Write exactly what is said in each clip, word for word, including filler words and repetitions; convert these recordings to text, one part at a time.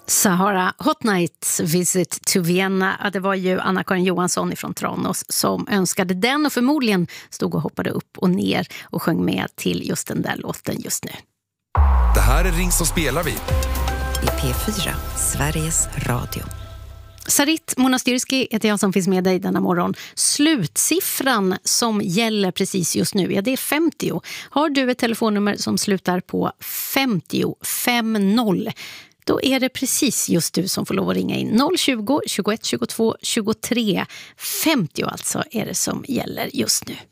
Sahara Hot Nights Visit to Vienna. Ja, det var ju Anna-Karin Johansson från Tranås som önskade den och förmodligen stod och hoppade upp och ner och sjöng med till just den där låten just nu. Det här är Ring som spelar vi. I P fyra, Sveriges Radio. Sarit Monastyrski heter jag som finns med dig denna morgon. Slutsiffran som gäller precis just nu, ja det är femtio. Har du ett telefonnummer som slutar på femtio femtio, då är det precis just du som får lov att ringa in. noll tjugo, tjugoett tjugotvå tjugotre femtio alltså är det som gäller just nu.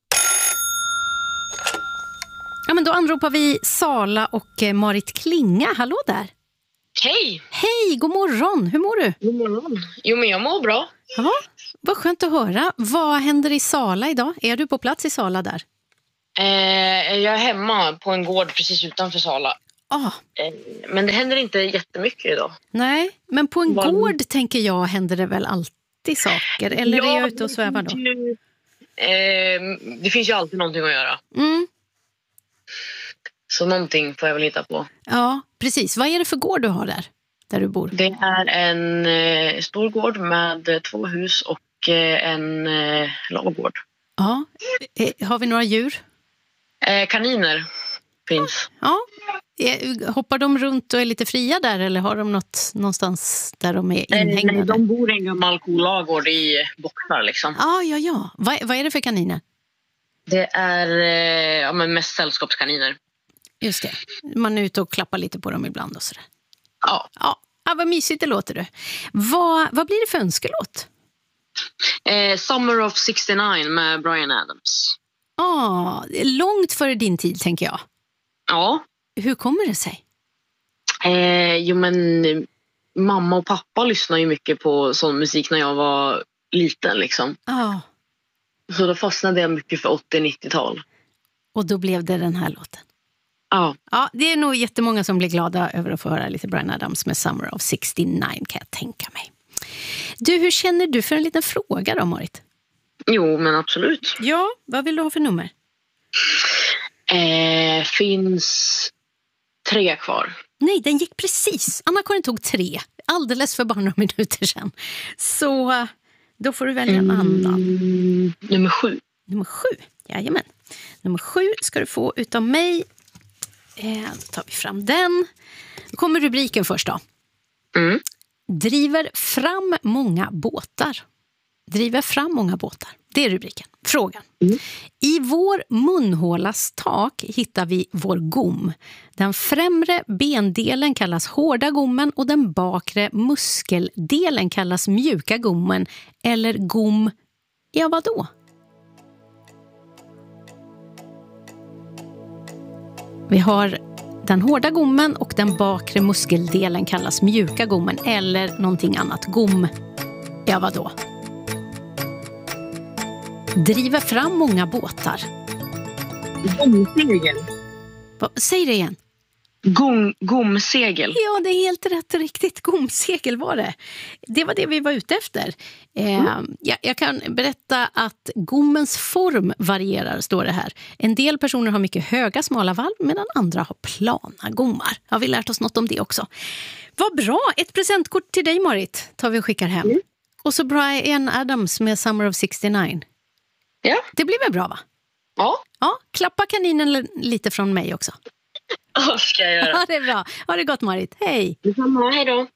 Ja, men då anropar vi Sala och Marit Klinga. Hallå där. Hej! Hej, god morgon. Hur mår du? God morgon. Jo, men jag mår bra. Ja, vad skönt att höra. Vad händer i Sala idag? Är du på plats i Sala där? Eh, jag är hemma på en gård precis utanför Sala. Ah. Eh, men det händer inte jättemycket idag. Nej, men på en Var... gård tänker jag händer det väl alltid saker? Eller ja, är jag ute och svävar då? Ju, eh, det finns ju alltid någonting att göra. Mm. Så någonting får jag väl hitta på. Ja, precis. Vad är det för gård du har där, där du bor? Det är en eh, stor gård med två hus och eh, en eh, ladugård. Ja, eh, har vi några djur? Eh, kaniner finns. Ja, eh, hoppar de runt och är lite fria där eller har de något någonstans där de är inhägnade? Eh, nej, de bor i en gammal kolagård i boxar liksom. Ja, ja, ja. Vad, vad är det för kaniner? Det är eh, ja, men mest sällskapskaniner. Just det. Man är ute och klappar lite på dem ibland och sådär. Ja. Ja, ja vad mysigt det låter du. Vad, vad blir det för önskelåt? Eh, Summer of sextionio med Bryan Adams. Ja, ah, långt före din tid tänker jag. Ja. Hur kommer det sig? Eh, jo men mamma och pappa lyssnade ju mycket på sån musik när jag var liten liksom. Ja. Ah. Så då fastnade jag mycket för åttio-nittiotal. Och då blev det den här låten. Ja. Ja, det är nog jättemånga som blir glada över att få höra lite Bryan Adams med Summer of sextionio kan jag tänka mig. Du, hur känner du för en liten fråga då, Marit? Jo, men absolut. Ja, vad vill du ha för nummer? Eh, finns tre kvar. Nej, den gick precis. Anna-Karin tog tre. Alldeles för bara några minuter sedan. Så då får du välja en annan. Mm, nummer sju. Nummer sju, jajamän. Nummer sju ska du få utav mig. Eh, då tar vi fram den. Då kommer rubriken först då. Mm. Driver fram många båtar. Driver fram många båtar. Det är rubriken. Frågan. Mm. I vår munhålas tak hittar vi vår gom. Den främre bendelen kallas hårda gommen och den bakre muskeldelen kallas mjuka gommen. Eller gom, ja vad då? Vi har den hårda gommen och den bakre muskeldelen kallas mjuka gommen eller någonting annat. Gom, ja vad då? Driver fram många båtar. Gomsegel. Säg det igen. Gom, gomsegel. Ja, det är helt rätt och riktigt. Gomsegel var det. Det var det vi var ute efter. Eh, mm. jag, jag kan berätta att gommens form varierar, står det här. En del personer har mycket höga, smala valv medan andra har plana gommar. Har vi lärt oss något om det också. Vad bra! Ett presentkort till dig, Marit, tar vi och skickar hem. Mm. Och så Bryan Adams med Summer of sextionio. Ja. Det blir väl bra, va? Ja. Ja, klappa kaninen lite från mig också. Vad ska jag göra? Ja, det är bra. Ha det gott, Marit. Hej! Detsamma, hej då.